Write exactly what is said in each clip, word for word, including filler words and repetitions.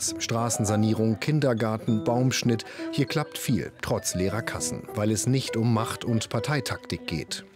Alltags. Straßensanierung, Kindergarten, Baumschnitt. Hier klappt viel, trotz leerer Kassen, weil es nicht um Macht- und Parteitaktik geht.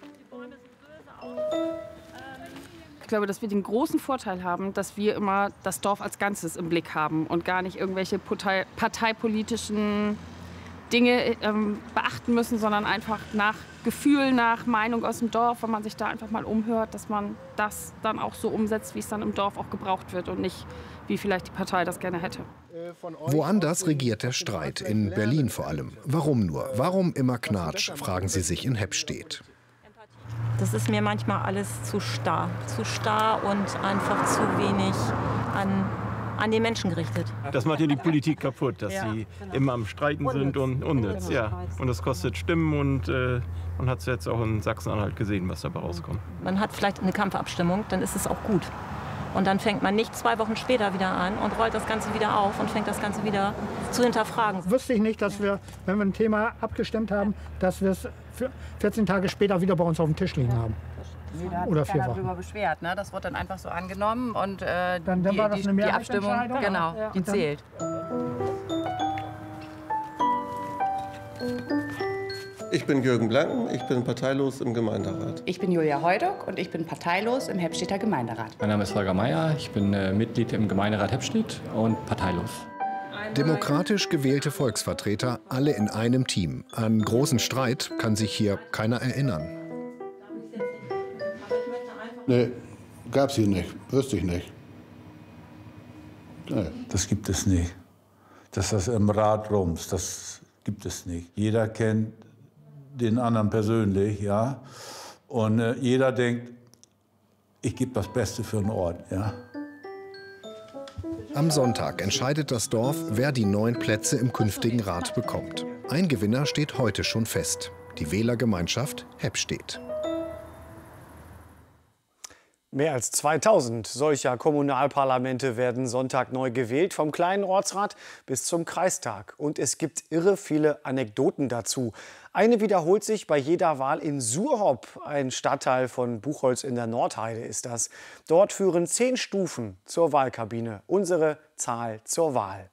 Ich glaube, dass wir den großen Vorteil haben, dass wir immer das Dorf als Ganzes im Blick haben und gar nicht irgendwelche partei parteipolitischen Dinge ähm, beachten müssen, sondern einfach nach Gefühl, nach Meinung aus dem Dorf, wenn man sich da einfach mal umhört, dass man das dann auch so umsetzt, wie es dann im Dorf auch gebraucht wird und nicht, wie vielleicht die Partei das gerne hätte. Woanders regiert der Streit, in Berlin vor allem. Warum nur? Warum immer Knatsch, fragen sie sich in Heppstedt. Das ist mir manchmal alles zu starr. Zu starr und einfach zu wenig an, an den Menschen gerichtet. Das macht ja die Politik kaputt, dass ja, sie genau. immer am Streiten sind und unnütz. Ja. Und das kostet Stimmen und äh, man hat es jetzt auch in Sachsen-Anhalt gesehen, was dabei rauskommt. Man hat vielleicht eine Kampfabstimmung, dann ist es auch gut. Und dann fängt man nicht zwei Wochen später wieder an und rollt das Ganze wieder auf und fängt das Ganze wieder zu hinterfragen. Wüsste ich nicht, dass wir, wenn wir ein Thema abgestimmt haben, dass wir es vierzehn Tage später wieder bei uns auf dem Tisch liegen haben. Da hat Oder sich vier keiner Wochen. darüber beschwert. Ne? Das wird dann einfach so angenommen und äh, Dann, dann die, war das die, eine die Abstimmung, Mehrheitsentscheidung. genau, Ja. die Und dann- zählt. Ich bin Jürgen Blanken, ich bin parteilos im Gemeinderat. Ich bin Julia Heudock und ich bin parteilos im Heppstedter Gemeinderat. Mein Name ist Holger Meier, ich bin äh, Mitglied im Gemeinderat Heppstedt und parteilos. Demokratisch gewählte Volksvertreter, alle in einem Team. An großen Streit kann sich hier keiner erinnern. Nee, gab's hier nicht. Wüsste ich nicht. Nee. Das gibt es nicht. Dass das im Rat rumst, das gibt es nicht. Jeder kennt den anderen persönlich, ja. Und äh, jeder denkt, ich gebe das Beste für den Ort, ja. Am Sonntag entscheidet das Dorf, wer die neun Plätze im künftigen Rat bekommt. Ein Gewinner steht heute schon fest: die Wählergemeinschaft Heppstedt. Mehr als zweitausend solcher Kommunalparlamente werden Sonntag neu gewählt, vom kleinen Ortsrat bis zum Kreistag. Und es gibt irre viele Anekdoten dazu. Eine wiederholt sich bei jeder Wahl in Surhop, ein Stadtteil von Buchholz in der Nordheide ist das. Dort führen zehn Stufen zur Wahlkabine. Unsere Zahl zur Wahl.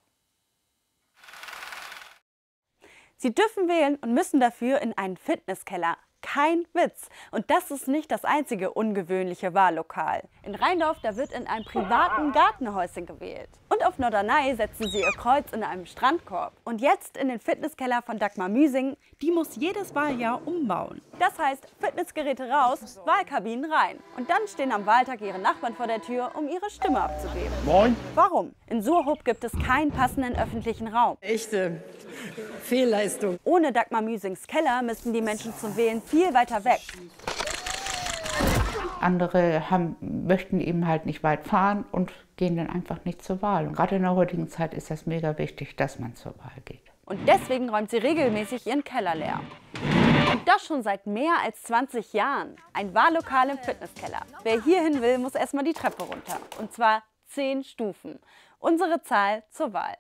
Sie dürfen wählen und müssen dafür in einen Fitnesskeller. Kein Witz. Und das ist nicht das einzige ungewöhnliche Wahllokal. In Rheindorf, da wird in einem privaten Gartenhäuschen gewählt. Und auf Norderney setzen sie ihr Kreuz in einem Strandkorb. Und jetzt in den Fitnesskeller von Dagmar Müsing. Die muss jedes Wahljahr umbauen. Das heißt, Fitnessgeräte raus, Wahlkabinen rein. Und dann stehen am Wahltag ihre Nachbarn vor der Tür, um ihre Stimme abzugeben. Moin. Warum? In Surhop gibt es keinen passenden öffentlichen Raum. Echte Fehlleistung. Ohne Dagmar Müsings Keller müssten die Menschen zum Wählen viel weiter weg. Andere haben, möchten eben halt nicht weit fahren und gehen dann einfach nicht zur Wahl. Und gerade in der heutigen Zeit ist das mega wichtig, dass man zur Wahl geht. Und deswegen räumt sie regelmäßig ihren Keller leer. Und das schon seit mehr als zwanzig Jahren. Ein Wahllokal im Fitnesskeller. Wer hierhin will, muss erstmal die Treppe runter. Und zwar zehn Stufen. Unsere Zahl zur Wahl.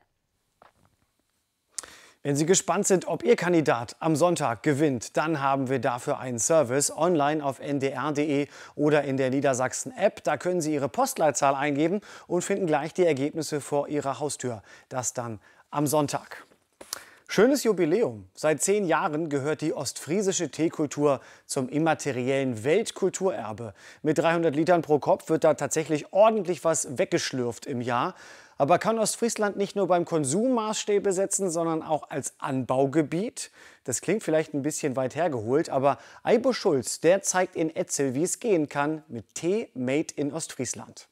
Wenn Sie gespannt sind, ob Ihr Kandidat am Sonntag gewinnt, dann haben wir dafür einen Service online auf n d r punkt d e oder in der Niedersachsen-App. Da können Sie Ihre Postleitzahl eingeben und finden gleich die Ergebnisse vor Ihrer Haustür. Das dann am Sonntag. Schönes Jubiläum. Seit zehn Jahren gehört die ostfriesische Teekultur zum immateriellen Weltkulturerbe. Mit dreihundert Litern pro Kopf wird da tatsächlich ordentlich was weggeschlürft im Jahr. Aber kann Ostfriesland nicht nur beim Konsum Maßstäbe setzen, sondern auch als Anbaugebiet? Das klingt vielleicht ein bisschen weit hergeholt, aber Aibo Schulz, der zeigt in Etzel, wie es gehen kann mit Tee made in Ostfriesland.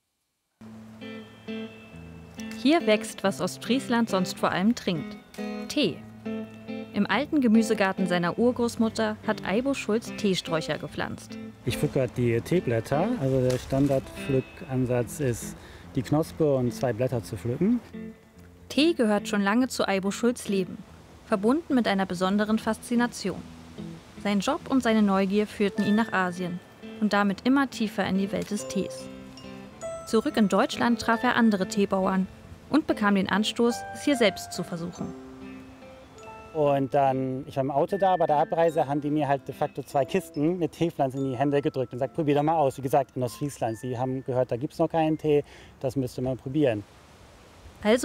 Hier wächst, was Ostfriesland sonst vor allem trinkt: Tee. Im alten Gemüsegarten seiner Urgroßmutter hat Aibo Schulz Teesträucher gepflanzt. Ich pflücke gerade die Teeblätter. Also der Standardpflückansatz ist, die Knospe und zwei Blätter zu pflücken. Tee gehört schon lange zu Aibo Schulz Leben, verbunden mit einer besonderen Faszination. Sein Job und seine Neugier führten ihn nach Asien und damit immer tiefer in die Welt des Tees. Zurück in Deutschland traf er andere Teebauern und bekam den Anstoß, es hier selbst zu versuchen. Und dann, ich war im Auto da, bei der Abreise haben die mir halt de facto zwei Kisten mit Teepflanzen in die Hände gedrückt und gesagt, probier doch mal aus. Wie gesagt, in Ostfriesland, sie haben gehört, da gibt es noch keinen Tee, das müsste man probieren.